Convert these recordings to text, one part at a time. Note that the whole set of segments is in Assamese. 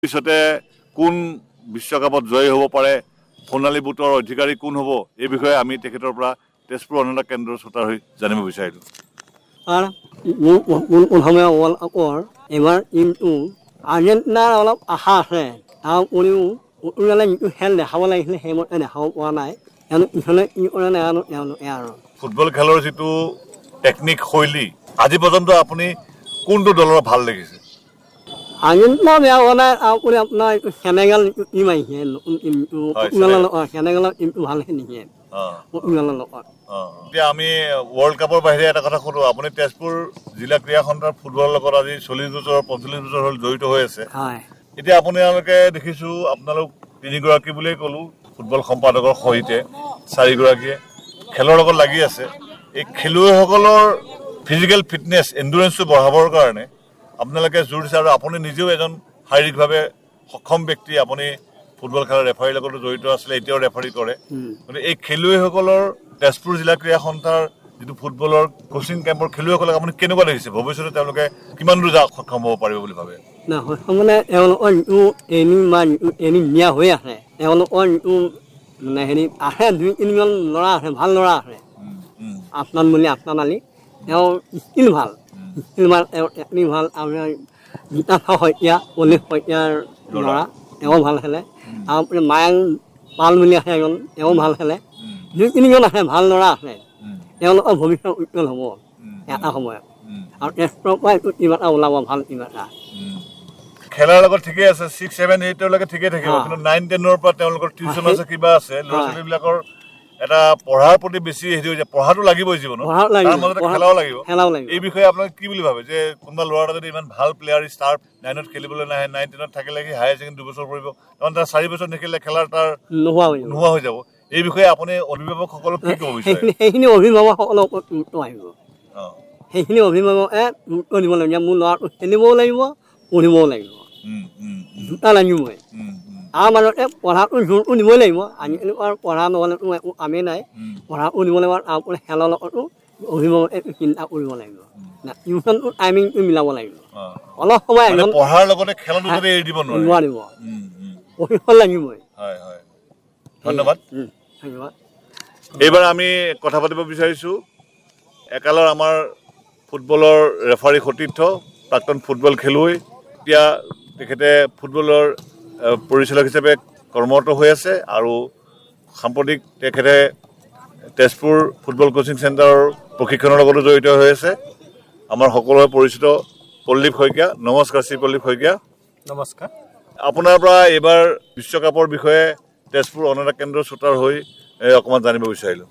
পিছতে কোন বিশ্বকাপত জয়ী হ'ব পাৰে, সোণালী বুটৰ অধিকাৰী কোন হ'ব, এই বিষয়ে আমি তেখেতৰ পৰা তেজপুৰ অনাতাঁৰ কেন্দ্ৰৰ শ্ৰোতাৰ হৈ জানিব বিচাৰিলোঁ। ৱৰ্ল্ড কাপৰ এইবাৰ টিমটো আৰ্জেণ্টিনাৰ অলপ আশা আছে। তাৰ উপৰিও পৰ্তুগালে যিটো খেল দেখাব লাগিছিলে সেইমতে দেখাব পৰা নাই। পিছলৈ কি কৰে নাজানো তেওঁলোকে আৰু। ফুটবল খেলৰ যিটো টেকনিক শৈলী আজি পৰ্যন্ত আপুনি কোনটো দলৰ ভাল দেখিছে? আৰ্জেণ্টিনা বেয়া হোৱা নাই। তাৰ উপৰি আপোনাৰ এইটো সেনেগাল যিটো টিম আহিছে নতুন টিমটো পৰ্তুগালৰ লগত সেনেগালৰ টিমটো ভাল খেলিছে পৰ্তুগালৰ লগত। এতিয়া আমি ৱৰ্ল্ড কাপৰ বাহিৰে এটা কথা সোধো, আপুনি তেজপুৰ জিলা ক্ৰীড়া সন্থাৰ ফুটবলৰ লগত আজি 40 বছৰ 45 বছৰ হ'ল জড়িত হৈ আছে। এতিয়া আপোনালোকে দেখিছোঁ আপোনালোক 3গৰাকী বুলিয়েই ক'লোঁ, ফুটবল সম্পাদকৰ সৈতে 4গৰাকীয়ে খেলৰ লগত লাগি আছে। এই খেলুৱৈসকলৰ ফিজিকেল ফিটনেছ এণ্ডুৰেঞ্চটো বঢ়াবৰ কাৰণে আপোনালোকে জোৰ দিছে আৰু আপুনি নিজেও এজন শাৰীৰিকভাৱে সক্ষম ব্যক্তি। আপুনি ফুটবল খেলৰ ৰেফাৰীৰ লগতো জড়িত আছিলে, এতিয়াও ৰেফাৰী কৰে। গতিকে এই খেলুৱৈসকলৰ তেজপুৰ জিলা ক্ৰীড়া সন্থাৰ যিটো ফুটবলৰ কোচিং কেম্পৰ খেলুৱৈসকলক আপুনি কেনেকুৱা দেখিছে? ভৱিষ্যতে তেওঁলোকে কিমান দূৰ সক্ষম হ'ব পাৰিব বুলি ভাবে? মানে তেওঁলোকৰ যিটো ট্ৰেইনিং দিয়া হৈ আছে, তেওঁলোকৰ যিটো মানে হেৰি আছে 2-3জন ল'ৰা আছে, ভাল ল'ৰা আছে। আফনান আলী তেওঁ স্কিল ভাল, তেওঁৰ টেকনিক ভাল। আপোনাৰ গীতা শইকীয়া, পলিশ শইকীয়াৰ ল'ৰা, তেওঁ ভাল খেলে। তাৰপৰি মায়াং পাল বুলি আছে এজন, তেওঁ ভাল খেলে। 2-3জন আছে, ভাল ল'ৰা আছে। তেওঁলোকৰ ভৱিষ্যত উজ্জ্বল হ'ব এটা সময়ত। আৰু তেজপুৰৰ পৰা এইটো টিম এটা ওলাব, ভাল টিম এটা। খেলাৰ লগত ঠিকে আছে, 6, 7, 8 ঠিকে থাকিব, কিন্তু 9, 10ৰ পৰা তেওঁলোকৰ টিউচন আছে, কিবা আছে। ল'ৰা ছোৱালীবিলাকৰ এটা পঢ়াৰ প্ৰতি বেছি হেৰি হৈ যায়। পঢ়াটো লাগিবই জীৱনত, তাৰ মাজতে খেলাও লাগিব। এই বিষয়ে আপোনালোকে কি বুলি ভাবে যে কোনোবা ল'ৰা এটা যদি ইমান ভাল প্লেয়াৰ ষ্টাৰ 9ত খেলিবলৈ নাহে, 9, 10ত থাকিলে কি হায়াৰ ছেকেণ্ডেৰী 2 বছৰ পঢ়িব, কাৰণ তাৰ 4 বছৰ নেখেলিলে খেলাৰ তাৰ নোহোৱা হৈ যাব। এই বিষয়ে আপুনি অভিভাৱকসকলক কি ক'ব বিচাৰে? সেইখিনি অভিভাৱকসকলৰ ওপৰত গুৰুত্ব আহিব। সেইখিনি অভিভাৱকে গুৰুত্ব দিব লাগিব যে মোৰ ল'ৰাটো খেলিবও লাগিব, পঢ়িবও লাগিব, দুটা লাগিবই। তাৰ মাজতে পঢ়াটো জোৰটো দিবই লাগিব। আজিকালি পঢ়া নহ'লেতো একো কামেই নাই। পঢ়াটো দিব লাগিব, তাৰপৰা খেলৰ লগতো অভিভাৱকে চিন্তা কৰিব লাগিব। টিউচনটো টাইমিংটো মিলাব লাগিব। অলপ সময় পঢ়াৰ লগতে খেলতো যাতে এৰি দিব নোৱাৰিব, পঢ়িব লাগিবই। ধন্যবাদ। এইবাৰ আমি কথা পাতিব বিচাৰিছোঁ একালৰ আমাৰ ফুটবলৰ ৰেফাৰী সতীৰ্থ, প্ৰাক্তন ফুটবল খেলুৱৈ, এতিয়া তেখেতে ফুটবলৰ পৰিচালক হিচাপে কৰ্মৰত হৈ আছে আৰু সাম্প্ৰতিক তেখেতে তেজপুৰ ফুটবল কোচিং চেণ্টাৰৰ প্ৰশিক্ষণৰ লগতো জড়িত হৈ আছে। আমাৰ সকলোৱে পৰিচিত পল্লীপ শইকীয়া। নমস্কাৰ শ্ৰী পল্লীপ শইকীয়া। নমস্কাৰ। আপোনাৰ পৰা এইবাৰ বিশ্বকাপৰ বিষয়ে তেজপুৰ অনাতাঁৰ কেন্দ্ৰৰ শ্ৰোতাৰ হৈ অকণমান জানিব বিচাৰিলোঁ।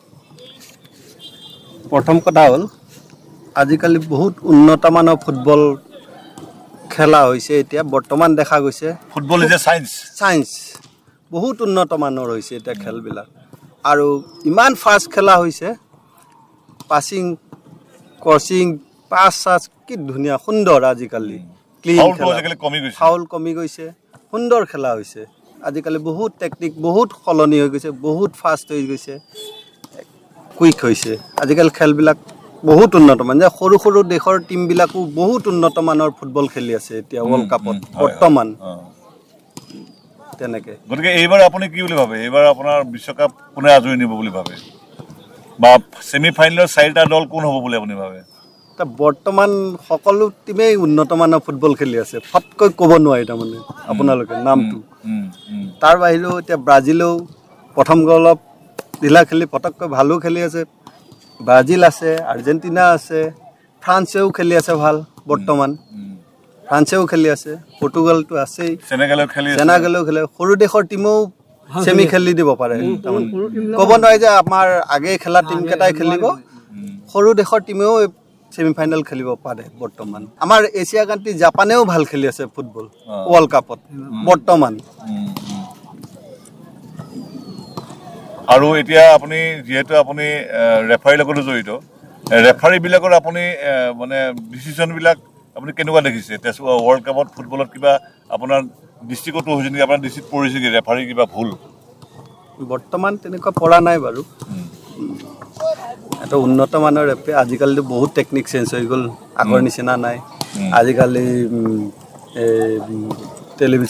প্ৰথম কথা হ'ল আজিকালি বহুত উন্নতমানৰ ফুটবল খেলা হৈছে। এতিয়া বৰ্তমান দেখা গৈছে ফুটবল ইজ এ চায়েন্স বহুত উন্নতমানৰ হৈছে এতিয়া খেলবিলাক, আৰু ইমান ফাষ্ট খেলা হৈছে। পাছিং, ক্ৰচিং, পাছ কি ধুনীয়া সুন্দৰ। আজিকালি ফাউল কমি গৈছে, সুন্দৰ খেলা হৈছে। আজিকালি বহুত টেকনিক, বহুত সলনি হৈ গৈছে, বহুত ফাষ্ট হৈ গৈছে, কুইক হৈছে। আজিকালি খেলবিলাক বহুত উন্নতমান, যে সৰু সৰু দেশৰ টিমবিলাকো বহুত উন্নতমানৰ ফুটবল খেলি আছে এতিয়া ৱৰ্ল্ড কাপত বৰ্তমান তেনেকৈ। গতিকে এইবাৰ আপুনি কি বুলি ভাবে? এইবাৰ আপোনাৰ বিশ্বকাপ কোনে আজৰি নিব বুলি ভাবে, বা ছেমি ফাইনেলৰ 4টা দল কোন হ'ব বুলি আপুনি ভাবে? বৰ্তমান সকলো টিমেই উন্নতমানৰ ফুটবল খেলি আছে, ফটকৈ ক'ব নোৱাৰি তাৰমানে আপোনালোকে নামটো। তাৰ বাহিৰেও এতিয়া ব্ৰাজিলেও প্ৰথম অলপ ঢিলা খেলি পটককৈ ভালো খেলি আছে। ব্ৰাজিল আছে, আৰ্জেণ্টিনা আছে, ফ্ৰান্সেও খেলি আছে ভাল বৰ্তমান, ফ্ৰান্সেও খেলি আছে, পৰ্তুগালটো আছেই, সেনেগালেও খেলে। সৰু দেশৰ টিমেও ছেমি খেলি দিব পাৰে। তাৰমানে ক'ব নোৱাৰি যে আমাৰ আগে খেলা টিমকেইটাই খেলিব, সৰু দেশৰ টিমেও ছেমি ফাইনেল খেলিব পাৰে বৰ্তমান। আমাৰ এছিয়া কাণ্ট্ৰি জাপানেও ভাল খেলি আছে ফুটবল ৱৰ্ল্ড কাপত বৰ্তমান। আৰু এতিয়া আপুনি যিহেতু আপুনি ৰেফাৰীৰ লগতো জড়িত, ৰেফাৰীবিলাকৰ আপুনি মানে ডিচিশ্যনবিলাক আপুনি কেনেকুৱা দেখিছে? ৱৰ্ল্ড কাপত ফুটবলত কিবা আপোনাৰ দৃষ্টিগত হৈছে নেকি, আপোনাৰ দৃষ্টিত পৰিছে নেকি ৰেফাৰী কিবা ভুল? বৰ্তমান তেনেকুৱা পৰা নাই বাৰু। এটা উন্নতমানৰ ৰেফাৰী, আজিকালিতো বহুত টেকনিক চেঞ্জ হৈ গ'ল, আগৰ নিচিনা নাই। আজিকালি টেলিভিছন